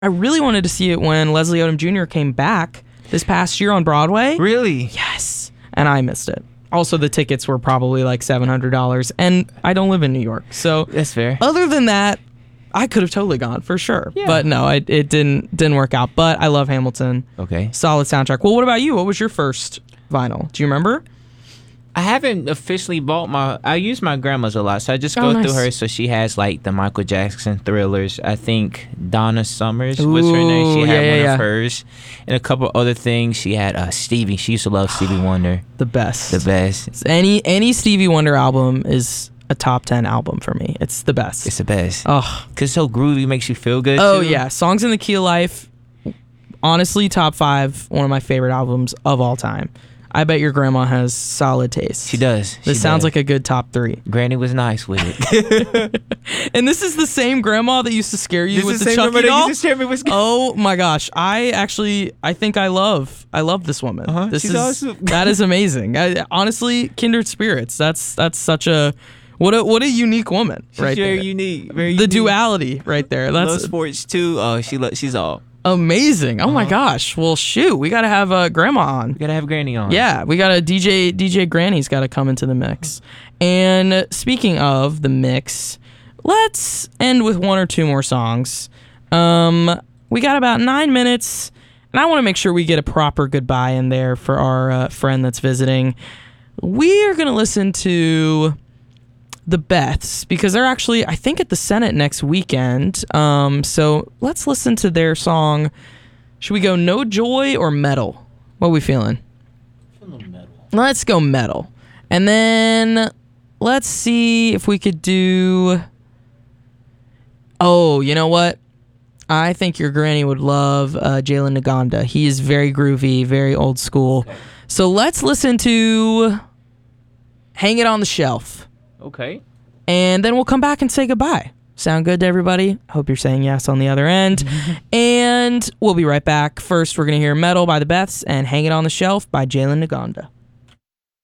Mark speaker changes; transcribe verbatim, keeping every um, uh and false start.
Speaker 1: I really wanted to see it when Leslie Odom Junior came back this past year on Broadway.
Speaker 2: Really?
Speaker 1: Yes. And I missed it. Also, the tickets were probably like seven hundred dollars, and I don't live in New York. So
Speaker 2: That's fair.
Speaker 1: other than that, I could have totally gone for sure.
Speaker 2: Yeah.
Speaker 1: But no, it, it didn't didn't work out. But I love Hamilton.
Speaker 2: Okay.
Speaker 1: Solid soundtrack. Well, what about you? What was your first vinyl? Do you remember?
Speaker 2: I haven't officially bought my. I use my grandma's a lot, so I just
Speaker 1: Oh,
Speaker 2: go
Speaker 1: nice.
Speaker 2: through her. So she has like the Michael Jackson Thrillers. I think Donna Summers was her name. She
Speaker 1: Ooh,
Speaker 2: had
Speaker 1: yeah,
Speaker 2: one
Speaker 1: yeah,
Speaker 2: of
Speaker 1: yeah.
Speaker 2: hers, and a couple other things. She had uh, Stevie. She used to love Stevie Wonder.
Speaker 1: The best.
Speaker 2: The best.
Speaker 1: Any any Stevie Wonder album is a top ten album for me. It's the best.
Speaker 2: It's the best.
Speaker 1: Oh,
Speaker 2: Cause it's so groovy, makes you feel good.
Speaker 1: oh
Speaker 2: too.
Speaker 1: yeah. Songs in the Key of Life. Honestly, top five. One of my favorite albums of all time. I bet your grandma has solid taste.
Speaker 2: She does.
Speaker 1: This
Speaker 2: She
Speaker 1: sounds
Speaker 2: does.
Speaker 1: like a good top three.
Speaker 2: Granny was nice with it.
Speaker 1: And this is the same grandma that used to scare you
Speaker 2: This
Speaker 1: with
Speaker 2: is
Speaker 1: the
Speaker 2: the same
Speaker 1: Chucky
Speaker 2: grandma that
Speaker 1: doll.
Speaker 2: used to scare me with-
Speaker 1: Oh my gosh! I actually, I think I love, I love this woman.
Speaker 2: Uh-huh,
Speaker 1: This
Speaker 2: she's
Speaker 1: is
Speaker 2: awesome.
Speaker 1: that is amazing. I, honestly, kindred spirits. That's that's such a what a what a unique woman
Speaker 2: She's
Speaker 1: right
Speaker 2: very
Speaker 1: there.
Speaker 2: unique. Very
Speaker 1: The
Speaker 2: unique.
Speaker 1: duality right there.
Speaker 2: Love
Speaker 1: That's
Speaker 2: sports too. Oh, she lo- she's all.
Speaker 1: amazing. Oh my
Speaker 2: Uh-huh.
Speaker 1: gosh! Well, shoot, we gotta have uh, grandma on.
Speaker 2: We gotta have Granny on.
Speaker 1: Yeah, we got a D J. D J Granny's got to come into the mix. And speaking of the mix, let's end with one or two more songs. Um, we got about nine minutes, and I want to make sure we get a proper goodbye in there for our uh, friend that's visiting. We are gonna listen to the Beths because they're actually, I think, at the Senate next weekend. Um, so let's listen to their song. Should we go No Joy or Metal? What are we feeling? Let's go metal. And then let's see if we could do... Oh, you know what? I think your granny would love uh, Jalen Naganda. He is very groovy, very old school. So let's listen to Hang It on the Shelf.
Speaker 2: Okay.
Speaker 1: And then we'll come back and say goodbye. Sound good to everybody? Hope you're saying yes on the other end. And we'll be right back. First, we're going to hear Metal by the Beths and Hang It on the Shelf by Jalen Naganda.